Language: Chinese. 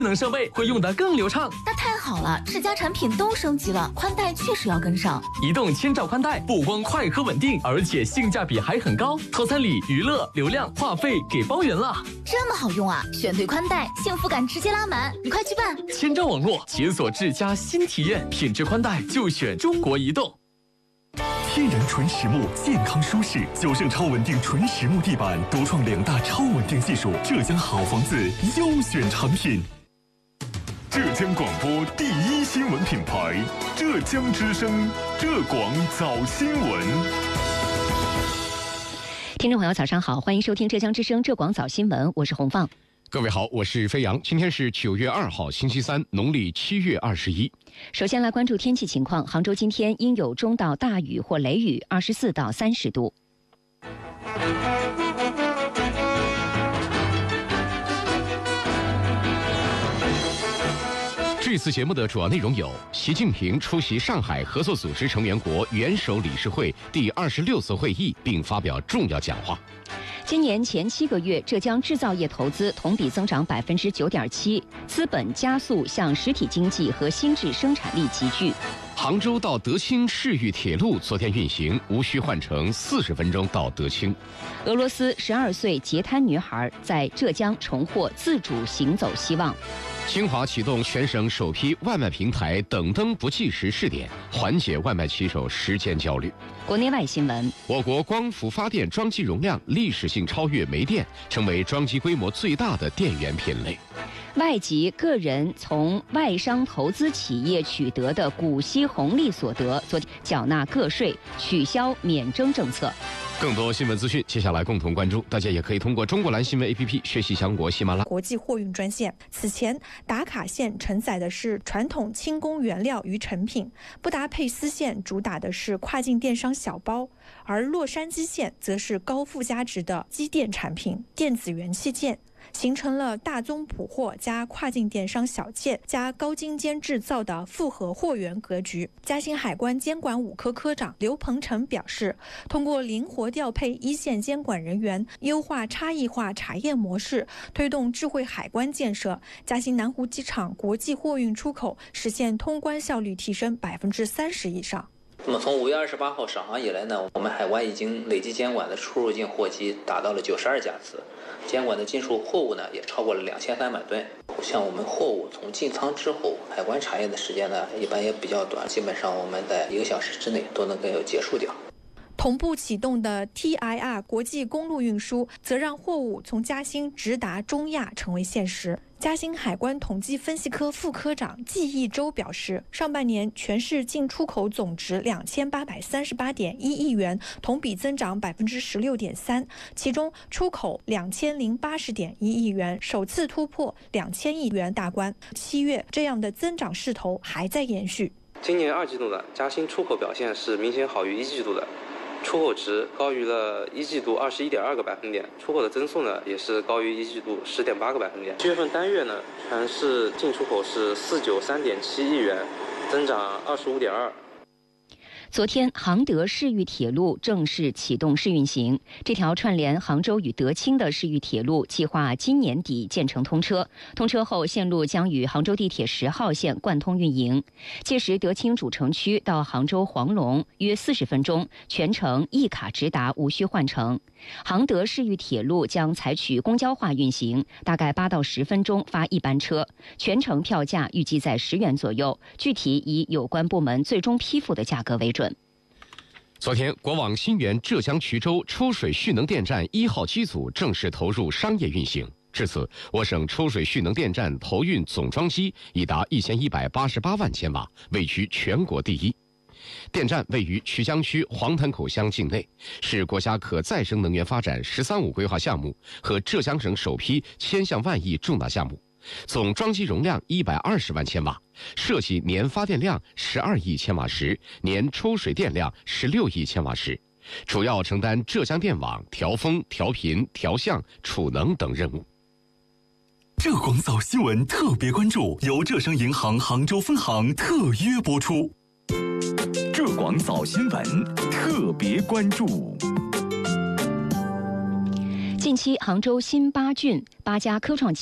能设备会用得更流畅。 那太好了，世嘉产品都升级了，宽带确实要跟上。 移动千兆宽带不光快和稳定，而且性价比还很高，套餐里娱乐、流量、话费给包圆了。 这么好用啊！选对宽带，幸福感直接拉满，你快去办！ 千兆网络解锁智家新体验，品质宽带就选中国移动。 天然纯实木，健康舒适，9胜超稳定纯实木地板，独创2大超稳定技术，浙江好房子优选产品。浙江广播第1新闻品牌，浙江之声，浙广早新闻。 听众朋友，早上好，欢迎收听浙江之声浙广早新闻，我是洪放。 各位好，我是飞扬。今天是9月2号，星期三，农历7月21。 首先来关注天气情况，杭州今天阴有中到大雨或雷雨，24到30度。 这次节目的主要内容有：习近平出席上海合作组织成员国元首理事会第26次会议，并发表重要讲话。 今年前7个月，浙江制造业投资同比增长9.7%，资本加速向实体经济和新质生产力集聚。 杭州到德清市域铁路昨天运行，无需换乘40分钟到德清。 俄罗斯12岁截瘫女孩在浙江重获自主行走希望。 清华启动全省首批外卖平台等灯不计时试点，缓解外卖骑手时间焦虑。 国内外新闻： 我国光伏发电装机容量历史性超越煤电，成为装机规模最大的电源品类。 外籍个人从外商投资企业取得的股息红利所得，昨天缴纳个税，取消免征政策。 更多新闻资讯，接下来共同关注。大家也可以通过中国蓝新闻 APP 学习强国喜马拉雅国际货运专线。此前，达卡线承载的是传统轻工原料与成品，布达佩斯线主打的是跨境电商小包，而洛杉矶线则是高附加值的机电产品、电子元器件。形成了大宗普货加跨境电商小件加高精尖制造的复合货源格局。嘉兴海关监管5科科长刘鹏程表示，通过灵活调配一线监管人员，优化差异化查验模式，推动智慧海关建设，嘉兴南湖机场国际货运出口实现通关效率提升30%以上。 那么从5月28号赏航以来呢，我们海关已经累计监管的出入境货机达到了92架次，监管的进出货物呢也超过了2300吨。像我们货物从进仓之后，海关查验的时间呢一般也比较短，基本上我们在1个小时之内都能够结束掉。 同步启动的 TIR 国际公路运输，则让货物从嘉兴直达中亚成为现实。嘉兴海关统计分析科副科长季义洲表示，上半年全市进出口总值2838.1亿元，同比增长16.3%，其中出口2080.1亿元，首次突破2000亿元大关。7月这样的增长势头还在延续。 今年2季度的嘉兴出口表现是明显好于1季度的。出口值高于了1季度21.2个百分点，出口的增速呢也是高于1季度10.8个百分点。7月份单月呢，全市进出口是493.7亿元，增长25.2%。 昨天，杭德市域铁路正式启动试运行。这条串联杭州与德清的市域铁路计划今年底建成通车。通车后，线路将与杭州地铁10号线贯通运营。届时，德清主城区到杭州黄龙约40分钟，全程一卡直达，无需换乘。杭德市域铁路将采取公交化运行，大概8到10分钟发一班车，全程票价预计在10元左右，具体以有关部门最终批复的价格为准。 昨天，国网新源浙江衢州抽水蓄能电站1号机组正式投入商业运行。至此，我省抽水蓄能电站投运总装机已达1188万千瓦，位居全国第一。电站位于衢江区黄潭口乡境内，是国家可再生能源发展“十三五”规划项目和浙江省首批千项万亿重大项目。总装机容量120万千瓦，设计年发电量12亿千瓦时，年抽水电量16亿千瓦时，主要承担浙江电网调峰、调频、调相、储能等任务。 浙广早新闻特别关注由浙商银行杭州分行特约播出。浙广早新闻特别关注。 近期，杭州新8郡8家科创